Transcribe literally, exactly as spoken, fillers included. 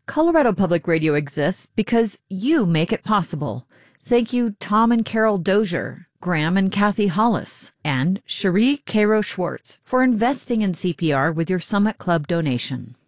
Colorado Public Radio exists because you make it possible. Thank you, Tom and Carol Dozier, Graham and Kathy Hollis, and Cherie Cairo Schwartz for investing in C P R with your Summit Club donation.